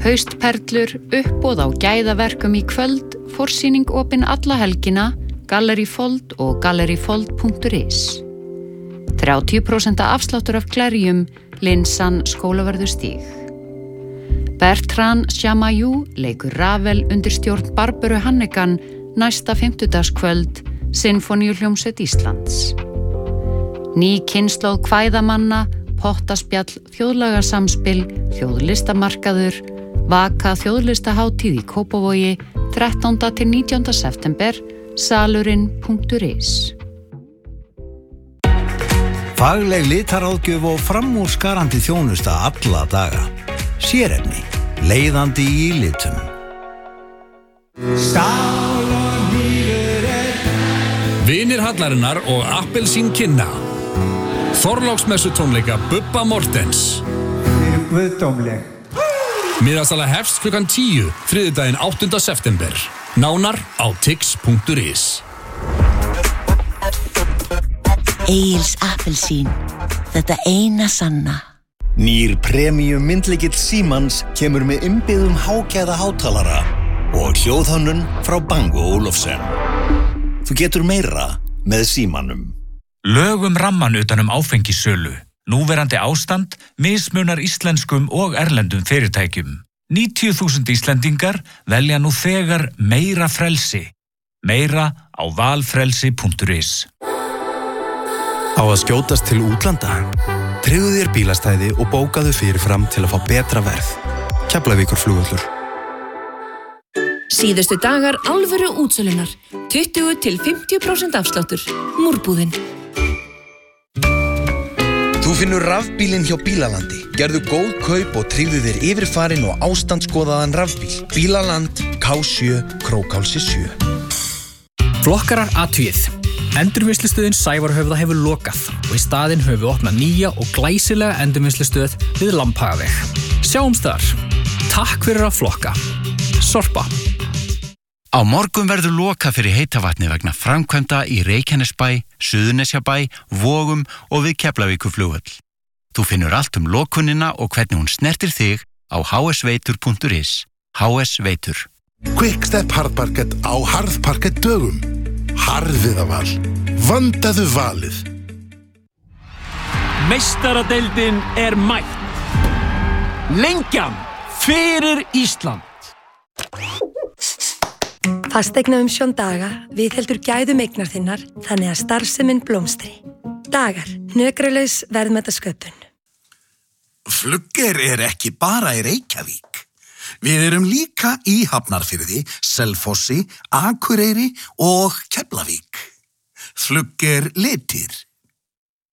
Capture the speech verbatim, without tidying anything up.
Haustperlur, uppboð á gæðaverkum í kvöld, forsýning opin alla helgina, Gallery Fold og galleryfold punktur is. þrjátíu prósent afsláttur af glerjum, linsan Skólavörðustíg. Bertrand Chamayou leikur Ravel undir stjórn Barböru Hannigan næsta fimmtudagskvöld, Sinfóníuhljómsveit Íslands. Ný kynslóð kvæðamanna, pottaspjall, þjóðlagasamspil, þjóðlistamarkaður, Vaka þjóðlistahátíð í Kópavogi, þrettánda til nítjánda september, salurinn punktur is. Fagleg litaráðgjöf og framúrskarandi þjónusta alla daga. Sérefni, leiðandi í litum. Vinir hallarinnar og appelsín kynna. Þorláksmessutónleika Bubba Mortens. Guðdómleg. Miðasala hefst klukkan tíu, þriðjudaginn áttunda september. Nánar á tix punktur is. Egils appelsín, þetta eina sanna. Nýr premium myndlykill Símans kemur með innbyggðum hágæða hátalara og hljóðhönnun frá Bang og Olufsen. Þú getur meira með Símanum. Lögum ramman utan um áfengissölu. Núverandi ástand mismunar íslenskum og erlendum fyrirtækjum. níutíu þúsund Íslendingar velja nú þegar meira frelsi. Meira á valfrelsi punktur is. Á að skjótast til útlanda? Tryggðu þér bílastæði og bókaðu fyrirfram til að fá betra verð. Keflavíkurflugvöllur. Síðustu dagar alvöru útsölunar. tuttugu til fimmtíu prósent afsláttur. Múrbúðin. Þú finnur rafbílinn hjá Bílalandi. Gerðu góð kaup og tryggðu þér yfirfarinn og ástandskoðaðan rafbíl. Bílaland, K sjö, Krókhálsi sjö. Flokkarar athugið. Endurvinnslustöðin Sævarhöfða hefur lokað og í staðinn höfum við opnað nýja og glæsilega endurvinnslustöð við Lambhagaveg. Sjáumst þar. Takk fyrir að flokka. Sorpa. Á morgun verður lokað fyrir heita vatni vegna framkvæmda í Reykjanesbæ, Suðurnesjabæ, Vogum og við Keflavíkurflugvöll. Þú finnur allt um lokunina og hvernig hún snertir þig á h s veitur punktur is. H S Veitur. Quickstep harðparkett á harðparkett dögum. Harðviðaval. Vandaðu valið. Meistaradeildin er mætt. Lengjan fyrir Ísland. Fasteignaumsjón Daga viðheldur gæðum eignar þinnar þannig að starfsemin blómstri. Dagar, hnökralaus verðmætasköpun. Flugger er ekki bara í Reykjavík. Við erum líka í Hafnarfirði, Selfossi, Akureyri og Keflavík. Flugger litir.